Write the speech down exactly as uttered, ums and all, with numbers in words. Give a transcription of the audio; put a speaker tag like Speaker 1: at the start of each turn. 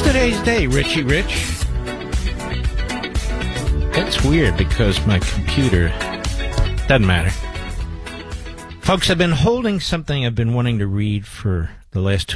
Speaker 1: today's day, Richie Rich? It's weird because my computer... Doesn't matter. Folks, I've been holding something I've been wanting to read for the last two